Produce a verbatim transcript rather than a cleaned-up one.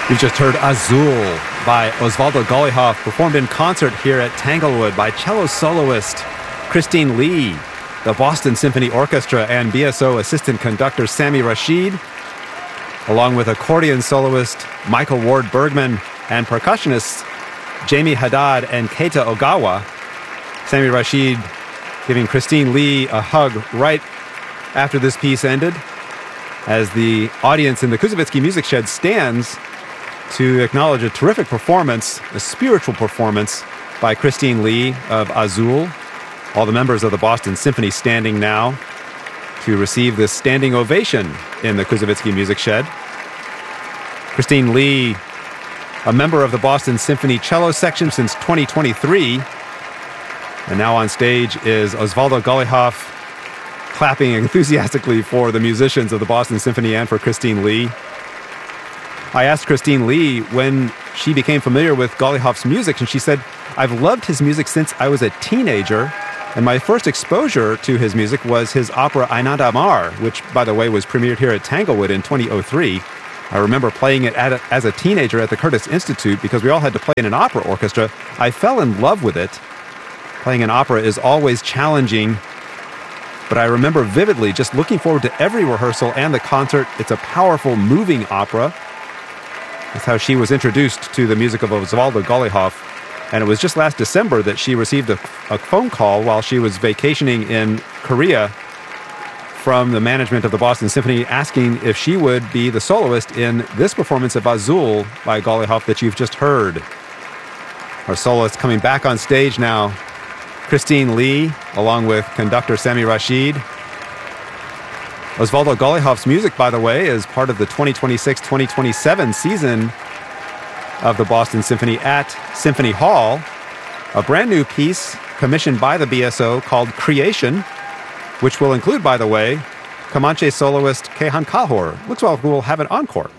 We've just heard Azul by Osvaldo Golijov, performed in concert here at Tanglewood by cello soloist Christine Lee, the Boston Symphony Orchestra, and B S O assistant conductor Sami Rashid, along with accordion soloist Michael Ward Bergman and percussionists Jamie Haddad and Keita Ogawa. Sami Rashid giving Christine Lee a hug right after this piece ended, as the audience in the Kuzovitsky Music Shed stands to acknowledge a terrific performance, a spiritual performance by Christine Lee of Azul. All the members of the Boston Symphony standing now to receive this standing ovation in the Kuzovitsky Music Shed. Christine Lee, a member of the Boston Symphony cello section since twenty twenty-three, and now on stage is Osvaldo Golijov, clapping enthusiastically for the musicians of the Boston Symphony and for Christine Lee. I asked Christine Lee when she became familiar with Golijov's music, and she said, "I've loved his music since I was a teenager, and my first exposure to his music was his opera Ainad Amar, which, by the way, was premiered here at Tanglewood in twenty oh three. I remember playing it at a, as a teenager at the Curtis Institute because we all had to play in an opera orchestra. I fell in love with it. Playing an opera is always challenging, but I remember vividly just looking forward to every rehearsal and the concert. It's a powerful, moving opera." That's how she was introduced to the music of Osvaldo Golijov. And it was just last December that she received a, a phone call while she was vacationing in Korea from the management of the Boston Symphony, asking if she would be the soloist in this performance of Azul by Golijov that you've just heard. Our soloist coming back on stage now, Christine Lee, along with conductor Sami Rashid. Osvaldo Golijov's music, by the way, is part of the twenty twenty-six twenty twenty-seven season of the Boston Symphony at Symphony Hall. A brand new piece commissioned by the B S O called Creation, which will include, by the way, Comanche soloist Kehan Kahor. Looks like we'll have an encore.